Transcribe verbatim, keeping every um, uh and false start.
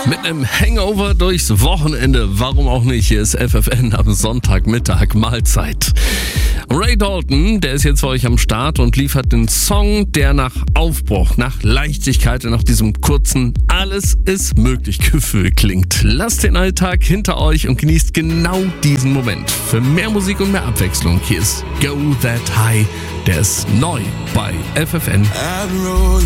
Mit einem Hangover durchs Wochenende, warum auch nicht? Hier ist F F N am Sonntagmittag, Mahlzeit. Ray Dalton, der ist jetzt für euch am Start und liefert den Song, der nach Aufbruch, nach Leichtigkeit und nach diesem kurzen Alles ist möglich Gefühl klingt. Lasst den Alltag hinter euch und genießt genau diesen Moment. Für mehr Musik und mehr Abwechslung, hier ist Go That High, der ist neu bei F F N.